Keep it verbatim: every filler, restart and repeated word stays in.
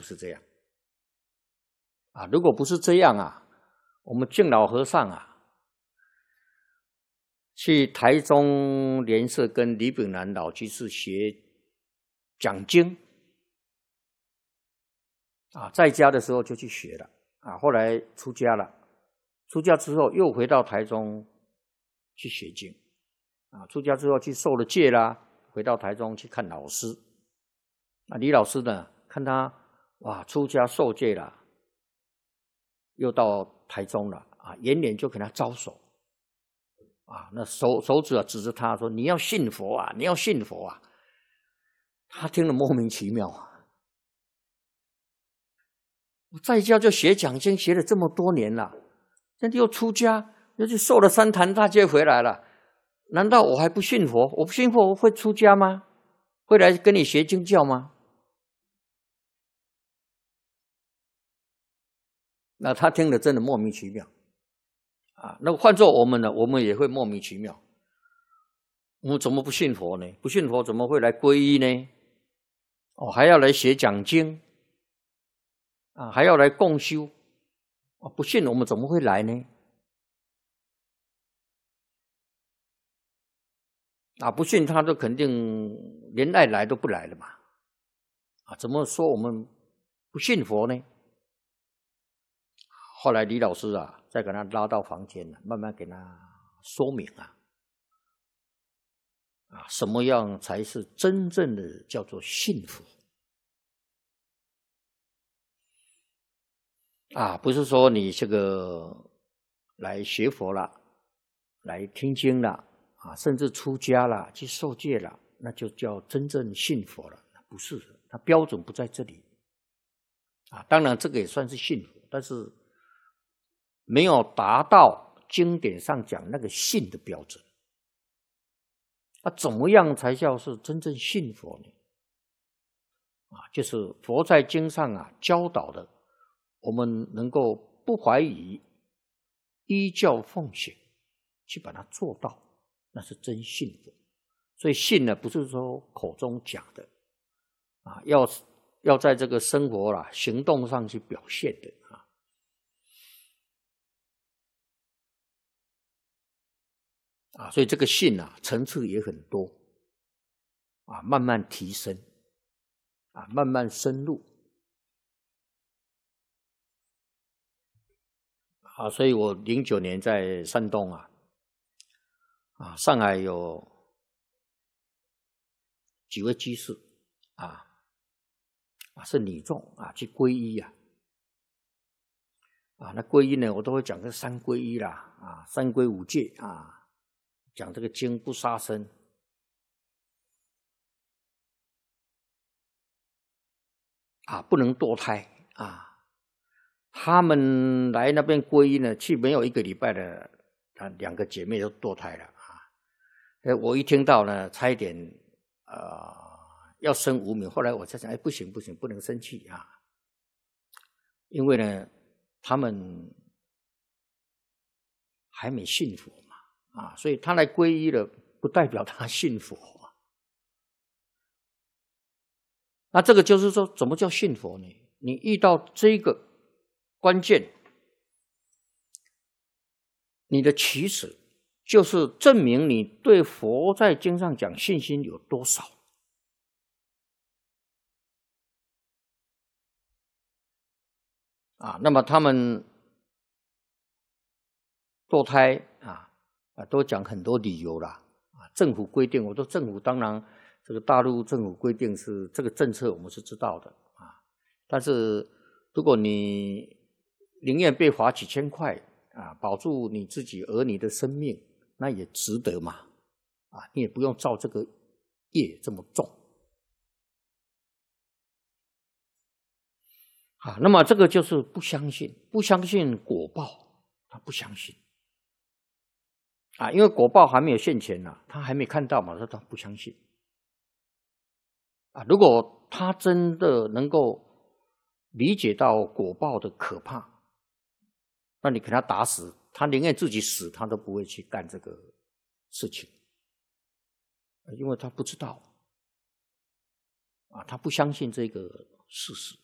是这样啊。如果不是这样啊，我们净老和尚啊，去台中莲社跟李炳南老居士学讲经啊，在家的时候就去学了啊，后来出家了，出家之后又回到台中去学经啊，出家之后去受了戒啦，回到台中去看老师。那李老师呢，看他哇出家受戒了，又到台中了啊，延年就跟他招手啊，那手手指啊指着他说：“你要信佛啊，你要信佛啊。”他听了莫名其妙啊。我在家就学讲经，学了这么多年了，现在又出家，又去受了三坛大戒回来了，难道我还不信佛？我不信佛，我会出家吗？会来跟你学经教吗？那他听了真的莫名其妙啊！那换做我们呢，我们也会莫名其妙。我们怎么不信佛呢？不信佛怎么会来皈依呢？哦，还要来学讲经啊，还要来共修啊！不信我们怎么会来呢？啊，不信他就肯定连爱来都不来了嘛！啊，怎么说我们不信佛呢？后来李老师啊，再给他拉到房间了，慢慢给他说明啊，啊，什么样才是真正的叫做信佛啊？不是说你这个来学佛了，来听经了啊，甚至出家了，去受戒了，那就叫真正信佛了？不是的，它标准不在这里啊。当然，这个也算是信佛，但是没有达到经典上讲那个信的标准。那怎么样才叫是真正信佛呢？啊，就是佛在经上啊教导的，我们能够不怀疑，依教奉行，去把它做到，那是真信佛。所以信呢，不是说口中讲的啊，要要在这个生活啦、行动上去表现的啊。啊，所以这个信啊，层次也很多啊，慢慢提升啊，慢慢深入啊。所以我零九年在山东啊，啊，上海有几位居士啊，啊是女众啊，去皈依啊，啊，那皈依呢，我都会讲个三皈依啦，啊，三皈五戒啊。讲这个经不杀生啊，不能堕胎啊。他们来那边皈依呢，去没有一个礼拜的，啊，两个姐妹都堕胎了啊。哎，我一听到呢，差一点呃要生无名。后来我才想，哎，不行不行，不能生气啊，因为呢，他们还没信佛。啊，所以他来皈依了，不代表他信佛。那这个就是说，怎么叫信佛呢？你遇到这个关键，你的起始就是证明你对佛在经上讲信心有多少。啊，那么他们堕胎啊。啊，都讲很多理由啦，啊，政府规定，我说政府当然，这个大陆政府规定是这个政策，我们是知道的啊。但是如果你宁愿被罚几千块啊，保住你自己儿女的生命，那也值得嘛，啊，你也不用造这个业这么重啊。那么这个就是不相信，不相信果报，他不相信。啊，因为果报还没有现前呢，他还没看到嘛，他他不相信。啊，如果他真的能够理解到果报的可怕，那你给他打死，他宁愿自己死，他都不会去干这个事情，因为他不知道，啊，他不相信这个事实。